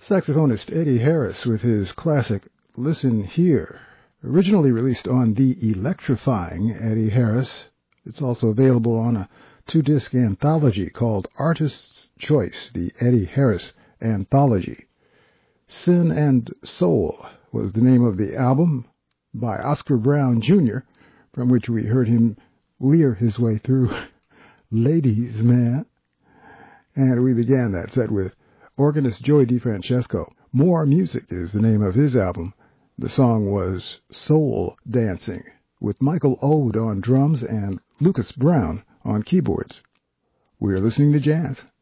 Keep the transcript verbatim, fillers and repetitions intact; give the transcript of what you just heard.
Saxophonist Eddie Harris with his classic Listen Here, originally released on the electrifying Eddie Harris. It's also available on a two-disc anthology called Artist's Choice, the Eddie Harris Anthology. Sin and Soul was the name of the album by Oscar Brown Junior, from which we heard him leer his way through Ladies Man. And we began that set with organist Joey DeFrancesco. More Music is the name of his album. The song was Soul Dancing, with Michael Ode on drums and Lucas Brown on keyboards. We're listening to jazz.